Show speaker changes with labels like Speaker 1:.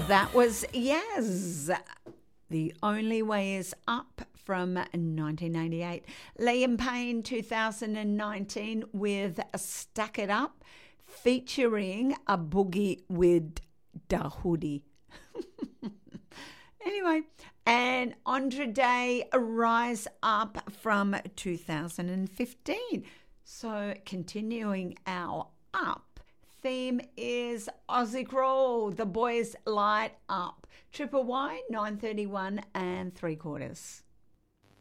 Speaker 1: That was Yaz. The Only Way Is Up from 1988. Liam Payne 2019 with Stack It Up featuring a boogie with Dahoudi. Anyway, and Andra Day Rise Up from 2015. So continuing our up theme is Aussie Crawl, The Boys Light Up. Triple Y, 9:31 3/4.